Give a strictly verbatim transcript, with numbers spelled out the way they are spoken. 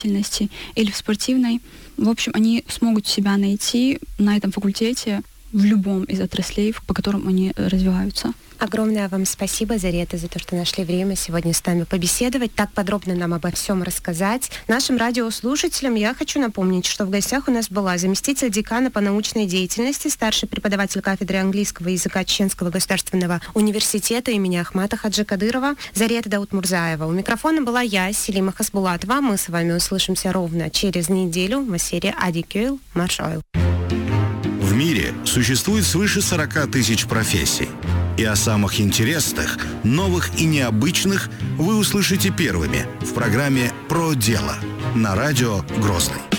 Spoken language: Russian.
деятельности или в спортивной. В общем, они смогут себя найти на этом факультете в любом из отраслей, по которым они развиваются. Огромное вам спасибо, Зарета, за то, что нашли время сегодня с нами побеседовать, так подробно нам обо всем рассказать. Нашим радиослушателям я хочу напомнить, что в гостях у нас была заместитель декана по научной деятельности, старший преподаватель кафедры английского языка Чеченского государственного университета имени Ахмата Хаджи Кадырова Зарета Даутмурзаева. У микрофона была я, Селима Хасбулатова. Мы с вами услышимся ровно через неделю в эфире Адикюл Маршойл. В мире существует свыше сорока тысяч профессий. И о самых интересных, новых и необычных вы услышите первыми в программе «Про дело» на радио «Грозный».